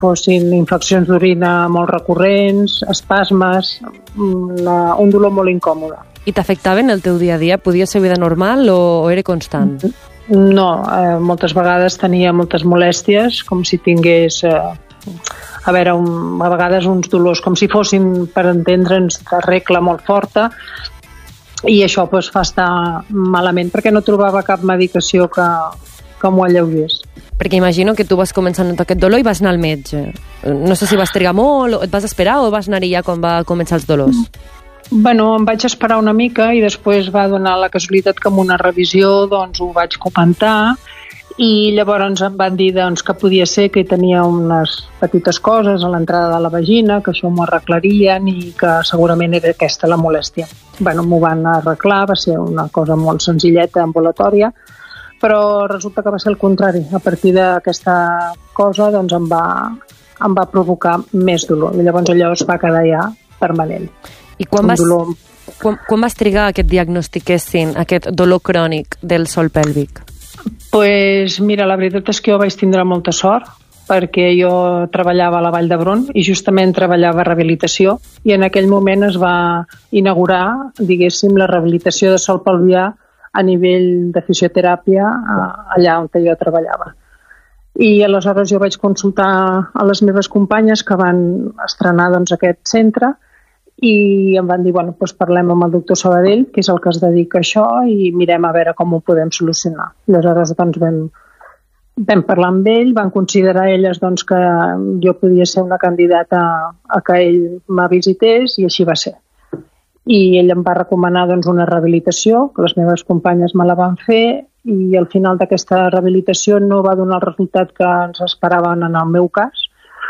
fossin infeccions d'orina molt recurrents, espasmes, un dolor molt incòmode. I t'afectaven el teu dia a dia? Podia ser vida normal o era constant? No, moltes vegades tenia moltes molèsties, com si tingués... a vegades uns dolors com si fossin, per entendre'ns, de regla molt forta, i això fa estar malament perquè no trobava cap medicació que m'ho alleugés. Perquè imagino que tu vas començar a notar aquest dolor i vas anar al metge. No sé si vas trigar molt, o et vas esperar o vas anar-hi ja quan va començar els dolors? Bueno, em vaig esperar una mica i després va donar la casualitat que amb una revisió doncs, ho vaig comentar, i llavors em van dir doncs, que podia ser que tenia unes petites coses a l'entrada de la vagina, que això m'ho arreglarien i que segurament era aquesta la molèstia. Bueno, m'ho van arreglar, va ser una cosa molt senzilleta, ambulatòria, però resulta que va ser el contrari. A partir d'aquesta cosa doncs, em va provocar més dolor i llavors allò es va quedar ja permanent. I quan vas trigar que et diagnostiquessin aquest dolor crònic del sòl pèlvic? Pues mira, la veritat és que jo vaig tindre molta sort perquè jo treballava a la Vall d'Hebron i justament treballava a rehabilitació i en aquell moment es va inaugurar, diguéssim, la rehabilitació de sòl pelvià a nivell de fisioteràpia allà on jo treballava. I aleshores jo vaig consultar a les meves companyes que van estrenar doncs, aquest centre i em van dir, bueno, doncs parlem amb el doctor Sabadell, que és el que es dedica a això, i mirem a veure com ho podem solucionar. Aleshores doncs, vam parlar amb ell, van considerar elles doncs, que jo podia ser una candidata a que ell me visités i així va ser. I ell em va recomanar doncs, una rehabilitació, que les meves companyes me la van fer, i al final d'aquesta rehabilitació no va donar el resultat que ens esperaven en el meu cas,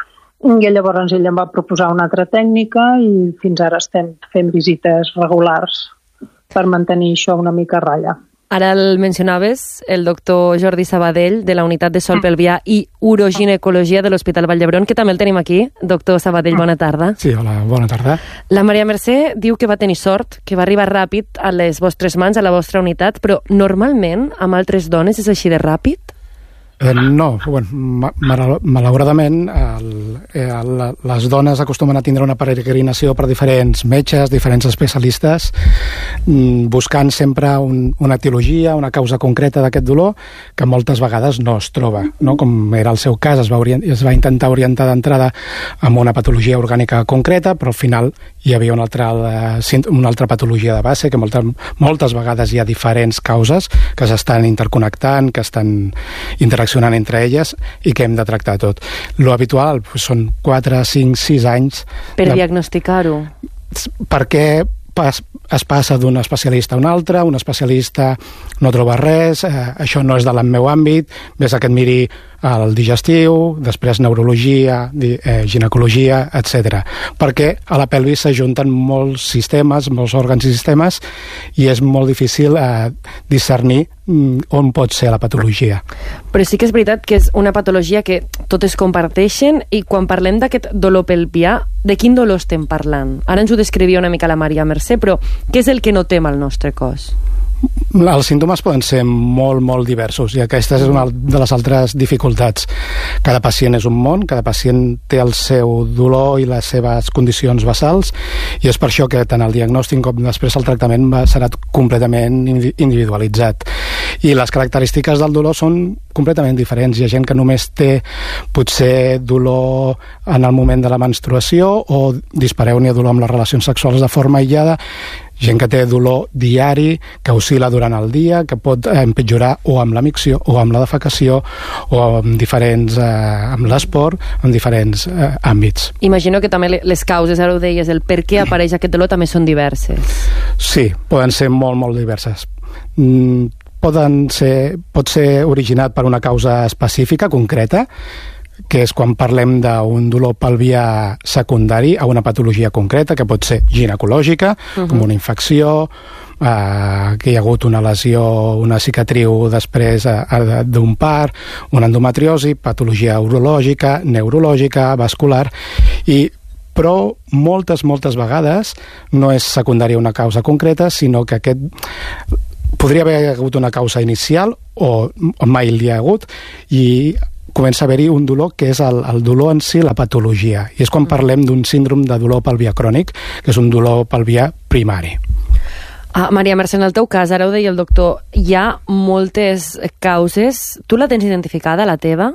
i llavors ell em va proposar una altra tècnica i fins ara estem fent visites regulars per mantenir això una mica a ratlla. Ara el mencionaves, el doctor Jordi Sabadell, de la Unitat de Sòl Pelvià i Uroginecologia de l'Hospital Vall d'Hebron, que també el tenim aquí. Doctor Sabadell, bona tarda. Sí, hola, bona tarda. La Maria Mercè diu que va tenir sort, que va arribar ràpid a les vostres mans, a la vostra unitat, però normalment amb altres dones és així de ràpid? No, bueno, malauradament les dones acostumen a tindre una peregrinació per diferents metges, diferents especialistes, buscant sempre una etiologia, una causa concreta d'aquest dolor que moltes vegades no es troba, no? Com era el seu cas, es va intentar orientar d'entrada amb una patologia orgànica concreta, però al final hi havia una altra patologia de base, que moltes vegades hi ha diferents causes que s'estan interconnectant, que estan interaccionant entre elles i que hem de tractar tot. Lo habitual són 4, 5, 6 anys... Per diagnosticar-ho. Perquè es passa d'un especialista a un altre, un especialista no troba res, això no és del meu àmbit, ves a que et miri el digestiu, després neurologia, ginecologia, etc. Perquè a la pelvis s'ajunten molts sistemes, molts òrgans i sistemes, i és molt difícil discernir on pot ser la patologia. Però sí que és veritat que és una patologia que totes comparteixen, i quan parlem d'aquest dolor pelvià, de quin dolor estem parlant? Ara ens ho descrivia una mica la Maria Mercè, però què és el que notem al nostre cos? Els símptomes poden ser molt, molt diversos, i aquesta és una de les altres dificultats. Cada pacient és un món, cada pacient té el seu dolor i les seves condicions basals, i és per això que tant el diagnòstic com després el tractament serà completament individualitzat. I les característiques del dolor són completament diferents. Hi ha gent que només té potser dolor en el moment de la menstruació o disparèunia, dolor amb les relacions sexuals de forma aïllada, gent que té dolor diari, que oscil·la durant el dia, que pot empitjorar o amb la micció o amb la defecació o amb l'esport, en diferents àmbits. Imagino que també les causes, ara ho deies, el per què apareix aquest dolor també són diverses. Sí, poden ser molt, molt diverses. Pot ser originat per una causa específica, concreta, que és quan parlem d'un dolor pelvià secundari a una patologia concreta, que pot ser ginecològica, com una infecció, que hi ha hagut una lesió, una cicatriu després d'un part, una endometriosi, patologia urològica, neurològica, vascular, però moltes vegades no és secundària una causa concreta, sinó que podria haver hagut una causa inicial o mai n'hi ha hagut, i comença a haver-hi un dolor que és el dolor en si, la patologia. I és quan parlem d'un síndrome de dolor pelvià crònic, que és un dolor pelvià primari. Maria Mercè, en el teu cas, ara ho deia el doctor, hi ha moltes causes. Tu la tens identificada, la teva?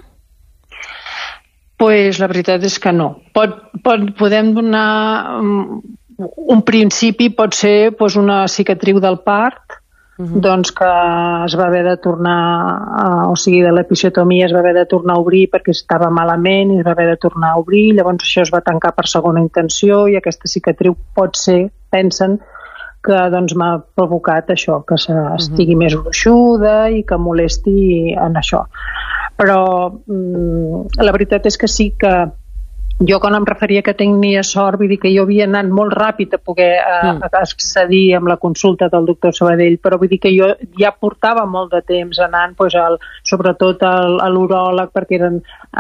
Pues la veritat és que no. Podem donar un principi, pot ser una cicatriu del part, doncs que es va haver de tornar, o sigui, de l'episiotomia es va haver de tornar a obrir perquè estava malament i es va haver de tornar a obrir, llavors això es va tancar per segona intenció i aquesta cicatriu pot ser, pensen, que doncs m'ha provocat això, que estigui més gruixuda i que molesti en això. Però la veritat és que sí que jo quan em referia que tenia sort, vull dir que jo havia anat molt ràpid a poder accedir amb la consulta del doctor Sabadell, però vull dir que jo ja portava molt de temps anant sobretot a l'uròleg perquè eren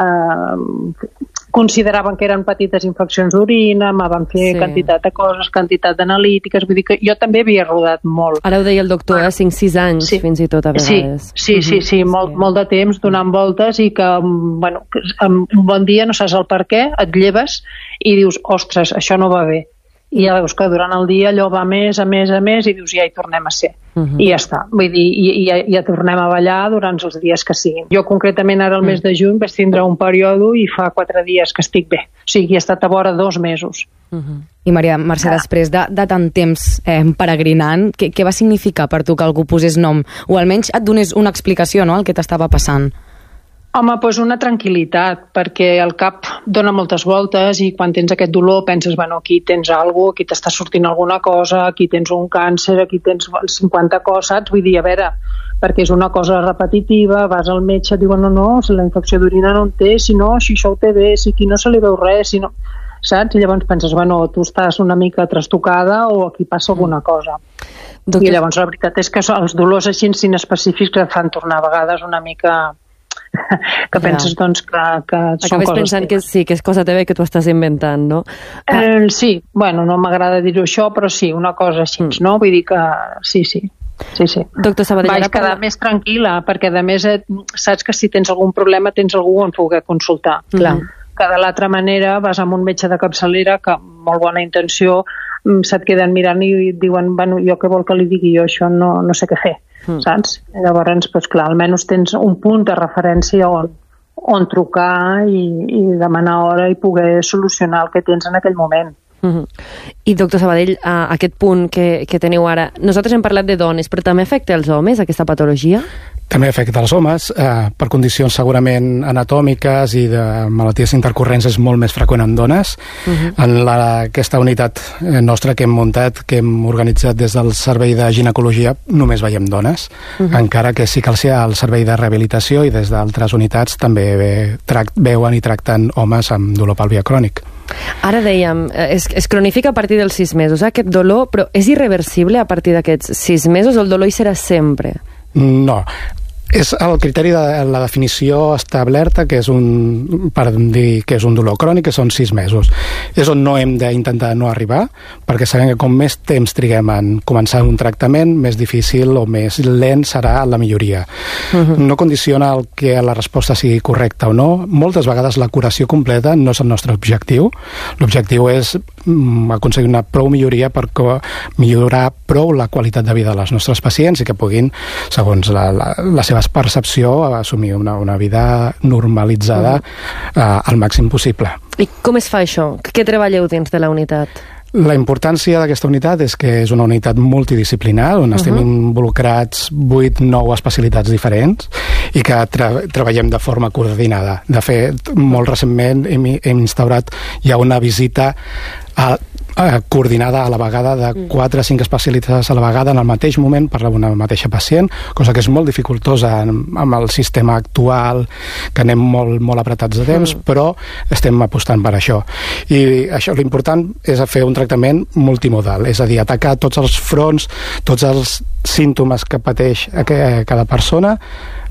consideraven que eren petites infeccions d'orina, me van fer quantitat de coses, quantitat d'analítiques, vull dir que jo també havia rodat molt. Ara ho deia el doctor, 5-6 anys fins i tot a vegades. Sí, molt de temps donant voltes i que, bueno, un bon dia no saps el per què, et lleves i dius, ostres, això no va bé. I ja veus que durant el dia allò va a més i dius, ja hi tornem a ser. I ja està. Vull dir, ja tornem a ballar durant els dies que siguin. Jo concretament ara el mes de juny vaig tindre un període i fa 4 dies que estic bé. O sigui, he estat a vora 2 mesos. I Maria Mercè, després de tant temps peregrinant, què va significar per tu que algú posés nom? O almenys et donés una explicació, no?, al que t'estava passant? Home, doncs una tranquil·litat, perquè el cap dona moltes voltes i quan tens aquest dolor penses, bueno, aquí tens alguna cosa, aquí t'està sortint alguna cosa, aquí tens un càncer, aquí tens 50 coses, saps? Vull dir, a veure, perquè és una cosa repetitiva, vas al metge, et diuen, no, si la infecció d'orina no en té, si no, si això ho té bé, si aquí no se li veu res, si no... Saps? I llavors penses, bueno, tu estàs una mica trastocada o aquí passa alguna cosa. I llavors la veritat és que els dolors així inespecífics et fan tornar a vegades una mica... que penses doncs que són acabes coses pensant que sí, que és cosa teva i que tu estàs inventant, no? Sí, bueno, no m'agrada dir-ho això, però sí, una cosa així, no? Vull dir que sí. Doctor Sabadell, vaig quedar més tranquil·la, perquè a més saps que si tens algun problema tens algú on poder consultar. Clar. Que de l'altra manera vas amb un metge de capçalera que, molt bona intenció, se't queden mirant i diuen, bueno, jo què vol que li digui jo, això no sé què fer. Saps? Llavors, doncs clar, almenys tens un punt de referència on trucar i demanar hora i poder solucionar el que tens en aquell moment. I doctor Sabadell, aquest punt que teniu ara, nosaltres hem parlat de dones, però també afecta els homes, aquesta patologia? També afecta els homes, per condicions segurament anatòmiques i de malalties intercorrents és molt més freqüent en dones. En aquesta unitat nostra que hem muntat, que hem organitzat des del Servei de Ginecologia, només veiem dones, encara que sí que el Servei de Rehabilitació i des d'altres unitats també veuen i tracten homes amb dolor pelvià crònic. Ara dèiem, es cronifica a partir dels 6 mesos, aquest dolor, però és irreversible a partir d'aquests 6 mesos o el dolor hi serà sempre? No, és el criteri de la definició establerta, que és per dir que és un dolor crònic, que són 6 mesos. És on no hem d'intentar no arribar, perquè sabem que com més temps triguem en començar un tractament, més difícil o més lent serà la milloria. No condiciona el que la resposta sigui correcta o no. Moltes vegades la curació completa no és el nostre objectiu. L'objectiu és aconseguir una prou milloria per millorar prou la qualitat de vida dels nostres pacients i que puguin, segons la seva percepció, assumir una vida normalitzada al màxim possible. I com es fa això? Què treballeu dins de la unitat? La importància d'aquesta unitat és que és una unitat multidisciplinar on estem involucrats 8-9 especialitats diferents i que treballem de forma coordinada. De fet, molt recentment hem instaurat ja una visita coordinada a la vegada de 4 o 5 especialistes a la vegada en el mateix moment per a una mateixa pacient, cosa que és molt dificultosa amb el sistema actual, que anem molt apretats de temps, però estem apostant per això. I això, l'important és fer un tractament multimodal, és a dir, atacar tots els fronts, tots els símptomes que pateix cada persona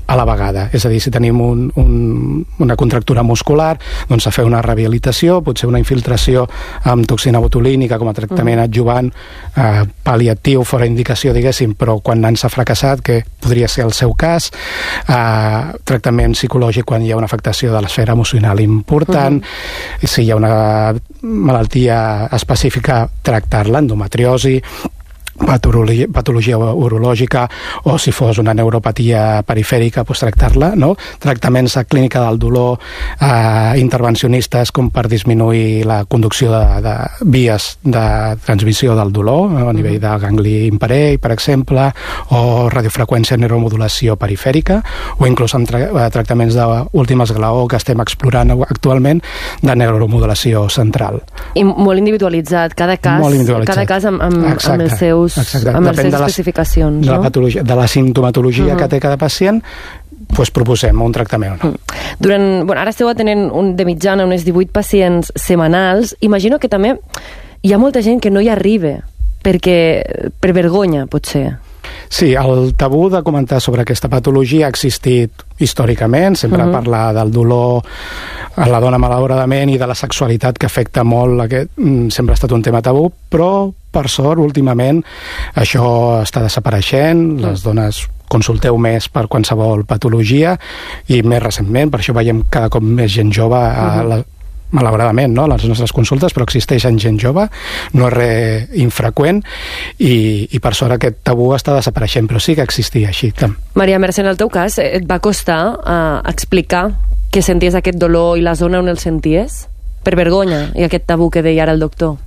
a la vegada. És a dir, si tenim una contractura muscular, doncs a fer una rehabilitació, potser una infiltració amb toxina botulínica com a tractament adjuvant, pal·liatiu, fora indicació, diguéssim, però quan s'ha fracassat, que podria ser el seu cas, tractament psicològic quan hi ha una afectació de l'esfera emocional important, si hi ha una malaltia específica, tractar-la, endometriosi, patologia urològica, o si fos una neuropatia perifèrica, doncs tractar-la, no? Tractaments a clínica del dolor intervencionistes com per disminuir la conducció de vies de transmissió del dolor a nivell de gangli imparell, per exemple, o radiofreqüència neuromodulació perifèrica, o inclús amb tractaments d'últim esglaó que estem explorant actualment de neuromodulació central. I molt individualitzat, cada cas amb els seus amb les seves especificacions, no? De la simptomatologia que té cada pacient, doncs proposem un tractament o no. Ara esteu atenent de mitjana unes 18 pacients setmanals. Imagino que també hi ha molta gent que no hi arriba per vergonya, potser. Sí, el tabú de comentar sobre aquesta patologia ha existit històricament, sempre parlar del dolor a la dona malauradament i de la sexualitat que afecta molt, sempre ha estat un tema tabú, però per sort últimament això està desapareixent, les dones consulteu més per qualsevol patologia i més recentment, per això veiem cada cop més gent jove malauradament, no?, les nostres consultes, però existeixen gent jove, no és res infreqüent i per sort aquest tabú està desapareixent, però sí que existia així. Maria Mercè, en el teu cas, et va costar explicar que senties aquest dolor i la zona on el senties? Per vergonya, i aquest tabú que deia ara el doctor?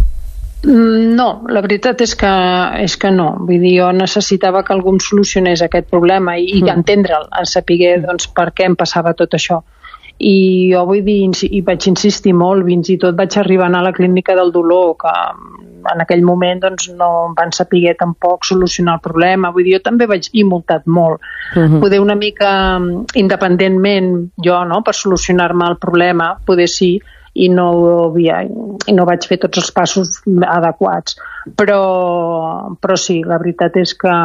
No, la veritat és que no. Vull dir, jo necessitava que algú em solucionés aquest problema i entendre'l, saber doncs, per què em passava tot això. I jo vull dir, i vaig insistir molt, fins i tot vaig arribar a anar a la clínica del dolor, que en aquell moment doncs, no em van saber tampoc solucionar el problema. Vull dir, jo també vaig multat molt. Poder una mica independentment jo, no?, per solucionar-me el problema, poder sí, i no vaig fer tots els passos adequats. Però sí, la veritat és que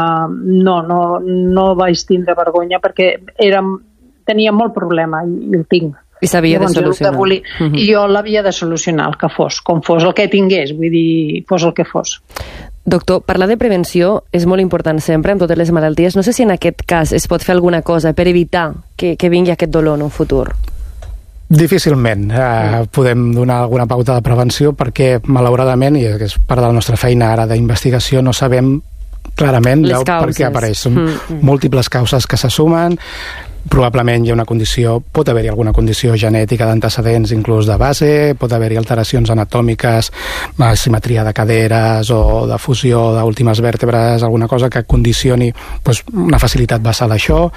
no vaig tindre vergonya perquè tenia molt problema i el tinc. I s'havia de solucionar. I jo l'havia de solucionar, el que fos, com fos, el que tingués, vull dir, fos el que fos. Doctor, parlar de prevenció és molt important sempre amb totes les malalties. No sé si en aquest cas es pot fer alguna cosa per evitar que vingui aquest dolor en un futur. Difícilment podem donar alguna pauta de prevenció perquè, malauradament, i és part de la nostra feina ara d'investigació, no sabem clarament per què apareix. Són múltiples causes que se sumen. Probablement hi ha una condició, pot haver-hi alguna condició genètica d'antecedents inclús de base, pot haver-hi alteracions anatòmiques, asimetria de caderes o de fusió d'últimes vèrtebres, alguna cosa que condicioni una facilitat basal a això.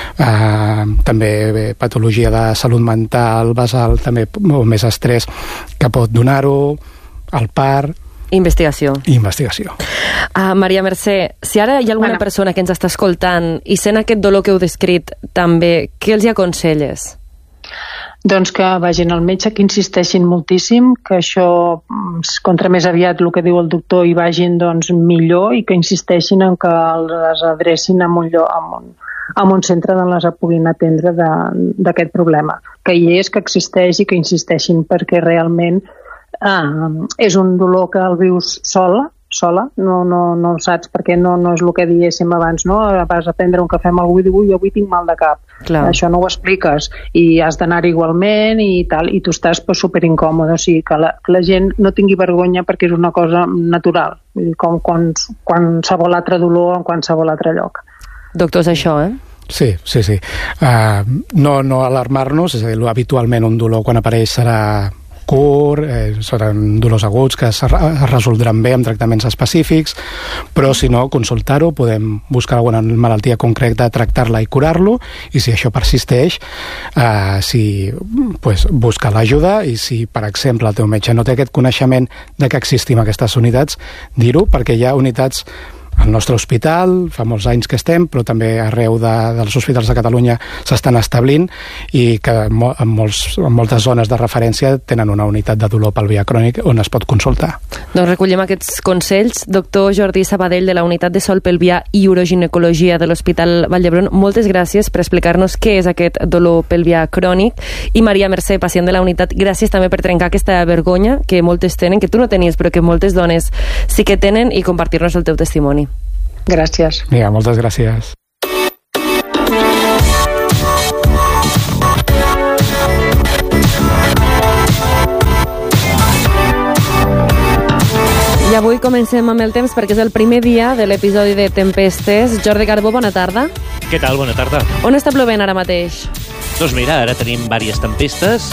També patologia de salut mental basal, també més estrès que pot donar-ho, el part. Investigació. Maria Mercè, si ara hi ha alguna persona que ens està escoltant i sent aquest dolor que heu descrit també, què els hi aconselles? Doncs que vagin al metge, que insisteixin moltíssim, que això, contra més aviat el que diu el doctor hi vagin, doncs millor, i que insisteixin en que les adrecin a un centre on les puguin atendre d'aquest problema. Que hi és, que existeix i que insisteixin, perquè realment és un dolor que el vius sola, no saps, perquè no és el que diguéssim abans, no? Vas a prendre un cafè amb algú i diu, avui tinc mal de cap. Clar. Això no ho expliques i has d'anar igualment i tal, i tu estàs superincòmode. O sigui, que la gent no tingui vergonya perquè és una cosa natural, com qualsevol altre dolor en qualsevol altre lloc. Doctor, és això, Sí. No alarmar-nos, és a dir, habitualment un dolor quan apareix serà curt, seran dolors aguts que es resoldran bé amb tractaments específics, però si no, consultar-ho, podem buscar alguna malaltia concreta, tractar-la i curar-lo, i si això persisteix, buscar l'ajuda, i si, per exemple, el teu metge no té aquest coneixement de que existim aquestes unitats, dir-ho, perquè hi ha unitats al nostre hospital, fa molts anys que estem, però també arreu dels hospitals de Catalunya s'estan establint i que en moltes zones de referència tenen una unitat de dolor pelvià crònic on es pot consultar. Doncs recollim aquests consells. Doctor Jordi Sabadell, de la Unitat de Sol Pelvià i Uroginecologia de l'Hospital Vall d'Hebron, moltes gràcies per explicar-nos què és aquest dolor pelvià crònic. I Maria Mercè, pacient de la unitat, gràcies també per trencar aquesta vergonya que moltes tenen, que tu no tenies, però que moltes dones sí que tenen, i compartir-nos el teu testimoni. Gràcies. Vinga, moltes gràcies. I avui comencem amb el temps perquè és el primer dia de l'episodi de Tempestes. Jordi Carbó, bona tarda. Què tal? Bona tarda. On està plovent ara mateix? Doncs mira, ara tenim diverses tempestes.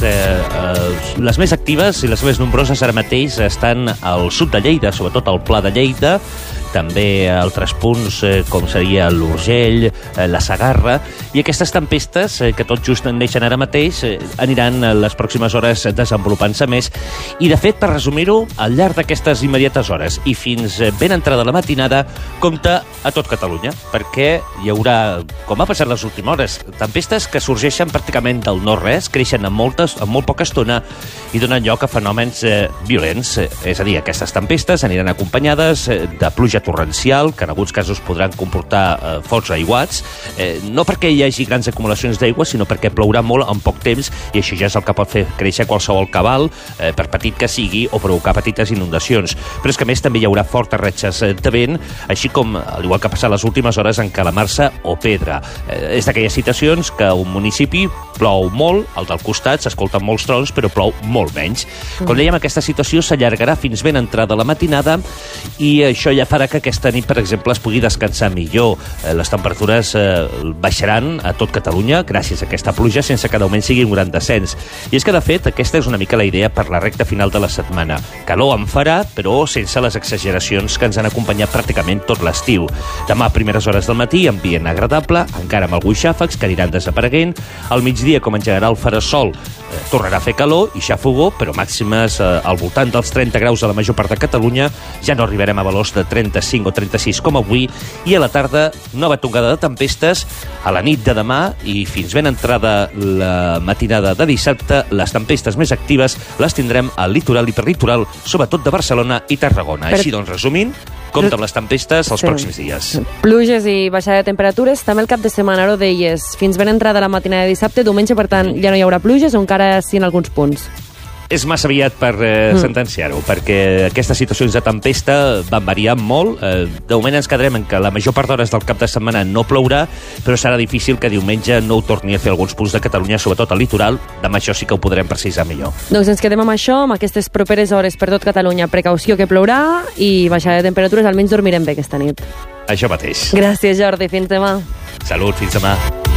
Les més actives i les més nombroses ara mateix estan al sud de Lleida, sobretot al Pla de Lleida, també altres punts com seria l'Urgell, la Segarra, i aquestes tempestes, que tot just neixen ara mateix, aniran les pròximes hores desenvolupant-se més, i de fet, per resumir-ho, al llarg d'aquestes immediates hores i fins ben entrada la matinada, compta a tot Catalunya, perquè hi haurà, com ha passat les últimes hores, tempestes que sorgeixen pràcticament del no-res, creixen en molt poca estona i donen lloc a fenòmens violents. És a dir, aquestes tempestes aniran acompanyades de pluja torrencial, que en alguns casos podran comportar forts aiguats, no perquè hi hagi grans acumulacions d'aigua, sinó perquè plourà molt en poc temps, i això ja és el que pot fer créixer qualsevol cabal, per petit que sigui, o provocar petites inundacions. Però és que a més també hi haurà fortes ratxes de vent, així com, al igual que ha passat les últimes hores, encalamarsa o pedra. És d'aquelles situacions que un municipi plou molt, al del costat s'escolten molts trons, però plou molt menys. Com dèiem, aquesta situació s'allargarà fins ben entrada la matinada, i això ja farà que aquesta nit, per exemple, es pugui descansar millor. Les temperatures baixaran a tot Catalunya gràcies a aquesta pluja, sense que d'augment sigui un gran descens. I és que, de fet, aquesta és una mica la idea per la recta final de la setmana. Calor en farà, però sense les exageracions que ens han acompanyat pràcticament tot l'estiu. Demà, a primeres hores del matí, ambient agradable, encara amb alguns xàfecs que aniran desapareguent. Al migdia, com en general farà sol, tornarà a fer calor i xafogó, però màximes al voltant dels 30 graus a la major part de Catalunya. Ja no arribarem a valors de 35 o 36 com avui, i a la tarda nova tongada de tempestes. A la nit de demà i fins ben entrada la matinada de dissabte, les tempestes més actives les tindrem al litoral i perlitoral, sobretot de Barcelona i Tarragona. Així doncs, resumint, compta amb les tempestes els pròxims dies. Pluges i baixada de temperatures, també el cap de setmana, ho deies, fins ben entrada la matinada de dissabte. Diumenge, per tant, ja no hi haurà pluges, o encara sí en alguns punts? És massa aviat per sentenciar-ho, perquè aquestes situacions de tempesta van variar molt. De moment ens quedarem en que la major part d'hores del cap de setmana no plourà, però serà difícil que diumenge no ho torni a fer alguns punts de Catalunya, sobretot al litoral. Demà això sí que ho podrem precisar millor. Doncs ens quedem amb això, amb aquestes properes hores per tot Catalunya. Precaució que plourà i baixada de temperatures, almenys dormirem bé aquesta nit. Això mateix. Gràcies, Jordi. Fins demà. Salut, fins demà.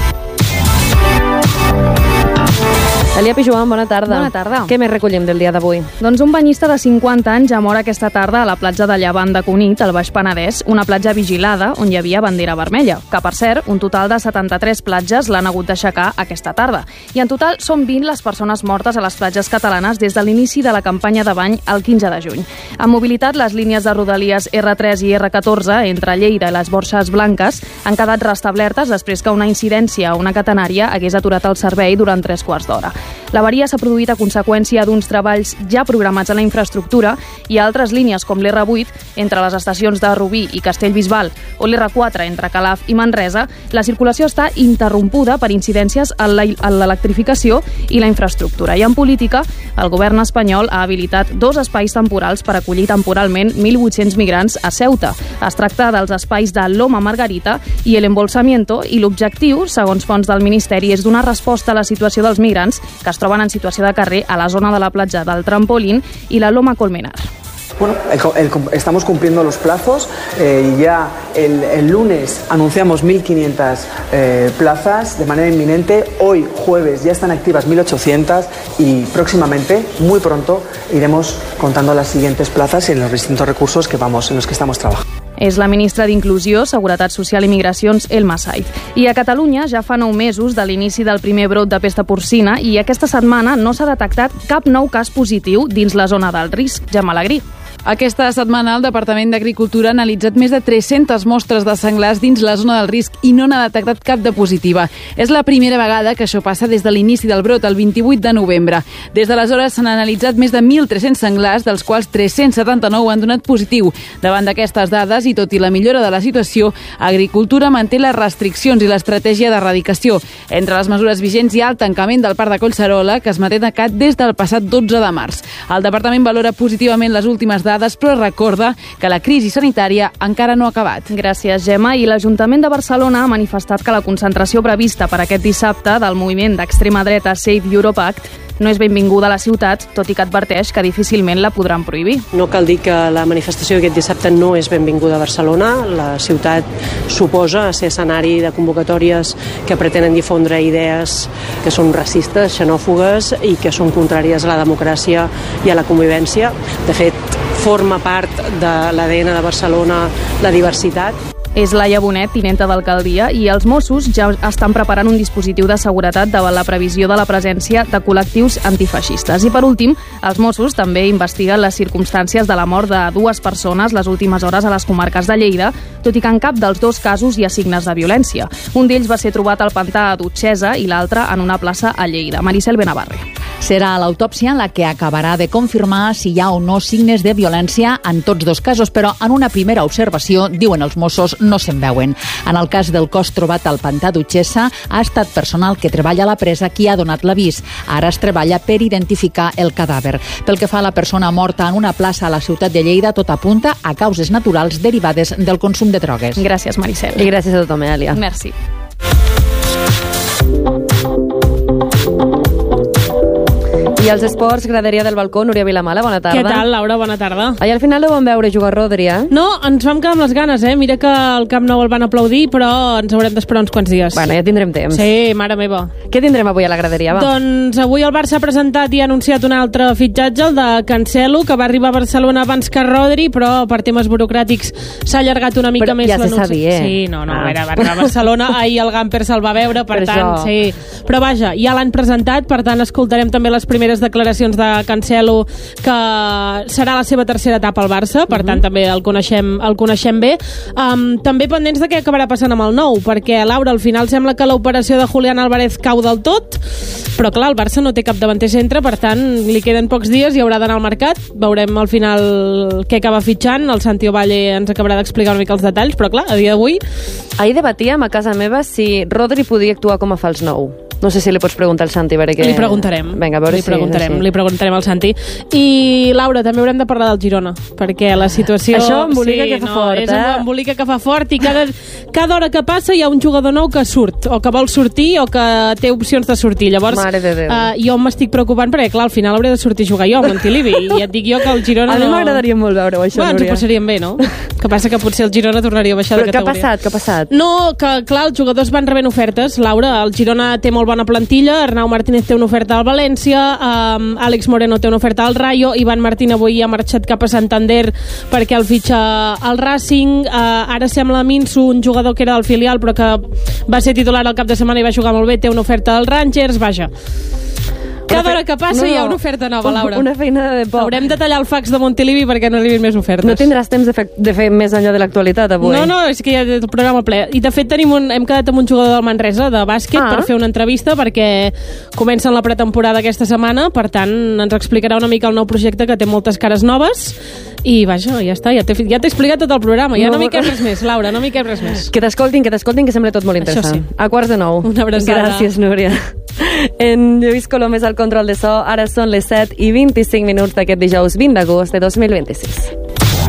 Elia Pijuan, bona tarda. Bona tarda. Què més recollim del dia d'avui? Doncs un banyista de 50 anys ja mor aquesta tarda a la platja de Llevant de Cunit, al Baix Penedès, una platja vigilada on hi havia bandera vermella, que, per cert, un total de 73 platges l'han hagut d'aixecar aquesta tarda. I en total són 20 les persones mortes a les platges catalanes des de l'inici de la campanya de bany el 15 de juny. En mobilitat, les línies de rodalies R3 i R14 entre Lleida i les Borges Blanques han quedat restablertes després que una incidència a una catenària hagués aturat el servei durant 3 quarts d'hora. L'avaria s'ha produït a conseqüència d'uns treballs ja programats a la infraestructura i a altres línies com l'R8 entre les estacions de Rubí i Castellbisbal o l'R4 entre Calaf i Manresa. La circulació està interrompuda per incidències en l'electrificació i la infraestructura. I en política, el govern espanyol ha habilitat 2 espais temporals per acollir temporalment 1.800 migrants a Ceuta. Es tracta dels espais de Loma Margarita i el Embolsamiento, i l'objectiu, segons fonts del Ministeri, és donar resposta a la situació dels migrants que es troben en situació de carrer a la zona de la platja del Trampolín i la Loma Colmenar. Bueno, estamos cumpliendo los plazos. Ya el lunes anunciamos 1.500 plazas de manera inminente. Hoy, jueves, ya están activas 1.800 y próximamente, muy pronto, iremos contando las siguientes plazas en los distintos recursos en los que estamos trabajando. És la ministra d'Inclusió, Seguretat Social i Migracions, Elma Saiz. I a Catalunya ja fa 9 mesos de l'inici del primer brot de pesta porcina i aquesta setmana no s'ha detectat cap nou cas positiu dins la zona del risc. Gemma Alegrí. Aquesta setmana el Departament d'Agricultura ha analitzat més de 300 mostres de senglars dins la zona del risc i no n'ha detectat cap de positiva. És la primera vegada que això passa des de l'inici del brot, el 28 de novembre. Des d'aleshores s'han analitzat més de 1.300 senglars, dels quals 379 han donat positiu. Davant d'aquestes dades, i tot i la millora de la situació, Agricultura manté les restriccions i l'estratègia d'erradicació. Entre les mesures vigents hi ha el tancament del parc de Collserola, que es manté tancat des del passat 12 de març. El departament valora positivament les últimes dades, però recorda que la crisi sanitària encara no ha acabat. Gràcies, Gemma. I l'Ajuntament de Barcelona ha manifestat que la concentració prevista per aquest dissabte del moviment d'extrema dreta Save Europe Act no és benvinguda a la ciutat, tot i que adverteix que difícilment la podran prohibir. No cal dir que la manifestació aquest dissabte no és benvinguda a Barcelona. La ciutat suposa ser escenari de convocatòries que pretenen difondre idees que són racistes, xenòfogues i que són contràries a la democràcia i a la convivència. De fet, forma part de l'ADN de Barcelona la diversitat. És Laia Bonet, tinenta d'alcaldia, i els Mossos ja estan preparant un dispositiu de seguretat davant la previsió de la presència de col·lectius antifeixistes. I per últim, els Mossos també investiguen les circumstàncies de la mort de 2 persones les últimes hores a les comarques de Lleida, tot i que en cap dels 2 casos hi ha signes de violència. Un d'ells va ser trobat al pantà a Dutxesa i l'altre en una plaça a Lleida. Maricel Benavarre. Serà l'autòpsia la que acabarà de confirmar si hi ha o no signes de violència en tots 2 casos, però en una primera observació, diuen els Mossos, no se'n veuen. En el cas del cos trobat al pantà Dutxesa, ha estat personal que treballa a la presa qui ha donat l'avís. Ara es treballa per identificar el cadàver. Pel que fa a la persona morta en una plaça a la ciutat de Lleida, tot apunta a causes naturals derivades del consum de drogues. Gràcies, Maricel. I gràcies a tothom, Elia. Merci. I els esports, graderia del balcó, Núria Vilamala, bona tarda. Què tal, Laura? Bona tarda. Ahir al final no vam veure jugar Rodri, eh? No, ens vam quedar amb les ganes, eh? Mira que al Camp Nou el van aplaudir, però ens haurem d'esperar uns quants dies. Bueno, ja tindrem temps. Sí, mare meva. Què tindrem avui a la graderia, va? Doncs avui el Barça ha presentat i ha anunciat un altre fitxatge, el de Cancelo, que va arribar a Barcelona abans que Rodri, però per temes burocràtics s'ha allargat una mica però més ja l'anunci. se sabia. Sí, no, va arribar a Barcelona, ahir el Gamper se'l va veure, per tant, això. sí. Però vaja, ja l'han presentat, per tant escoltarem també les primeres declaracions de Cancelo, que serà la seva tercera etapa al Barça, per tant també el coneixem bé. També pendents de què acabarà passant amb el Nou, perquè Laura, al final sembla que l'operació de Julián Álvarez cau del tot, però clar, el Barça no té cap davanter centre, per tant li queden pocs dies i haurà d'anar al mercat. Veurem al final què acaba fitxant, el Santi Ovalle ens acabarà d'explicar una mica els detalls, però clar, a dia d'avui... Ahir debatíem a casa meva si Rodri podia actuar com a fals nou. No sé si li pots preguntar al Santi, a veure què... Li preguntarem. Vinga, a veure li preguntarem al Santi. I, Laura, també haurem de parlar del Girona, perquè la situació... Això embolica que fa fort, és un embolica que fa fort, i cada hora que passa hi ha un jugador nou que surt, o que vol sortir, o que té opcions de sortir. Llavors, Mare de Déu. Jo m'estic preocupant, perquè, clar, al final hauré de sortir a jugar jo, a Montilivi, i et dic jo que el Girona a mi m'agradaria molt veure això, Núria. Ens ho passaríem bé, no? Que passa que potser el Girona tornaria a baixar de categoria. Què ha passat? No, que, clar, els jugadors van rebent ofertes, Laura. El Girona té molt bona plantilla, Arnau Martínez té una oferta al València, Àlex Moreno té una oferta al Rayo, Ivan Martín avui ha marxat cap a Santander perquè el fitxa al Racing, ara sembla Minsu, un jugador que era del filial però que va ser titular el cap de setmana i va jugar molt bé, té una oferta al Rangers, vaja. Cada hora que passa hi ha una oferta nova, Laura. Una feina de por. Haurem de tallar el fax de Montilivi perquè no arribin més ofertes. No tindràs temps de fer més enllà de l'actualitat avui? No, és que ja el programa ple. I de fet hem quedat amb un jugador del Manresa de bàsquet per fer una entrevista, perquè comencen la pretemporada aquesta setmana, per tant ens explicarà una mica el nou projecte, que té moltes cares noves. I vaja, ja està, ja t'he explicat tot el programa, ja no m'hi cap res més, Laura, no m'hi cap res més. Que t'escoltin, que sembla tot molt interessant. Sí. A 8:45. Una abraçada. Gràcies, Núria. En Lluís Colom és el control de so, ara són les 7:25 d'aquest dijous 20 d'agost de 2026.